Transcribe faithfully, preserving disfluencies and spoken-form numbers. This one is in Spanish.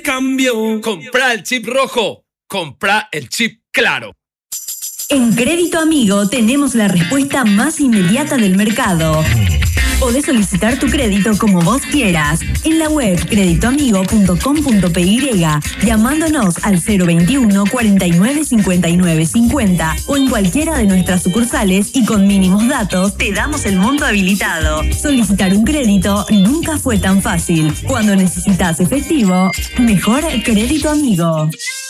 Cambio. Comprá el chip rojo. Comprá el chip claro. En Crédito Amigo tenemos la respuesta más inmediata del mercado. Podés solicitar tu crédito como vos quieras en la web crédito amigo punto com punto p y, llamándonos al cero veintiuno, cuarenta y nueve, cincuenta y nueve, cincuenta o en cualquiera de nuestras sucursales y con mínimos datos te damos el monto habilitado. Solicitar un crédito nunca fue tan fácil. Cuando necesitas efectivo, mejor Crédito Amigo.